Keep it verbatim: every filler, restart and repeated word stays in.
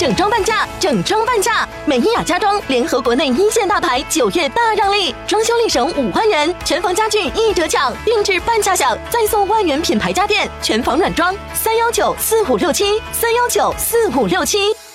整装半价，整装半价！美伊雅家装联合国内一线大牌，九月大让利，装修立省五万元，全房家具一折抢，定制半价享，再送万元品牌家电，全房软装，三幺九四五六七，三幺九四五六七。